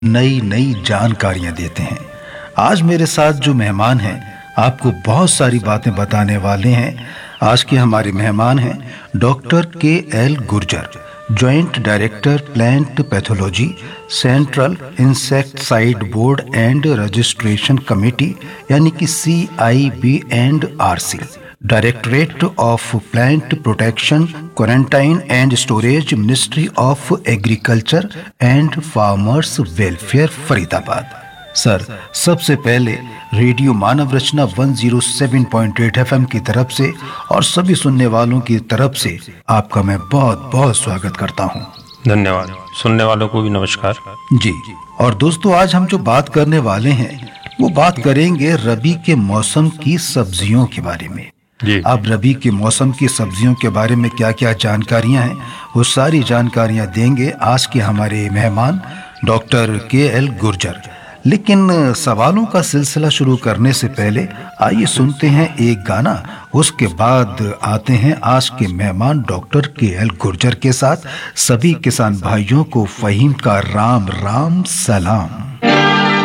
नई नई जानकारियां देते हैं। आज मेरे साथ जो मेहमान हैं आपको बहुत सारी बातें बताने वाले हैं। आज के हमारे मेहमान हैं डॉक्टर के L Gurjar, joint director plant pathology, central insecticide board and registration committee यानी कि CIB&RC, directorate of plant protection, quarantine and storage, ministry of agriculture and farmers welfare, Faridabad. Sir, सबसे पहले रेडियो मानव रचना 107.8 FM की तरफ से और सभी सुनने वालों की तरफ से आपका मैं बहुत बहुत स्वागत करता हूं। धन्यवाद। सुनने वालों को भी नमस्कार जी। और दोस्तों, आज हम जो बात करने वाले हैं वो बात करेंगे रबी के मौसम की सब्जियों के बारे में जी। अब रबी के मौसम की सब्जियों के बारे में क्या क्या जानकारियां हैं वो सारी जानकारियां देंगे आज के हमारे मेहमान डॉक्टर के एल गुर्जर। लेकिन सवालों का सिलसिला शुरू करने से पहले आइए सुनते हैं एक गाना, उसके बाद आते हैं आज के मेहमान डॉक्टर के एल गुर्जर के साथ। सभी किसान भाइयों को फहीम का राम राम सलाम।